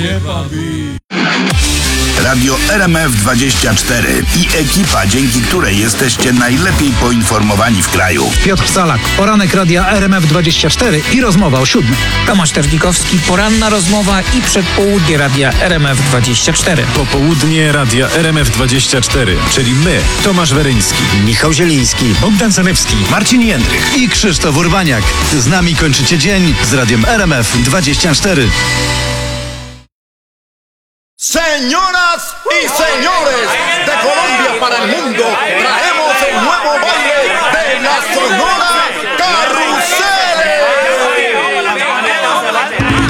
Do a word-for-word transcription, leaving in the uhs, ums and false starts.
się bawi. Radio R M F dwadzieścia cztery i ekipa, dzięki której jesteście najlepiej poinformowani w kraju. Piotr Salak, poranek Radia R M F dwadzieścia cztery i rozmowa o siódmej. Tomasz Terlikowski, poranna rozmowa i przedpołudnie Radia R M F dwadzieścia cztery. Popołudnie Radia R M F dwadzieścia cztery, czyli my, Tomasz Weryński, Michał Zieliński, Bogdan Zalewski, Marcin Jędrych i Krzysztof Urbaniak. Z nami kończycie dzień z Radiem R M F dwadzieścia cztery. Señoras y señores, de Colombia para el mundo, traemos el nuevo baile de la Sonora.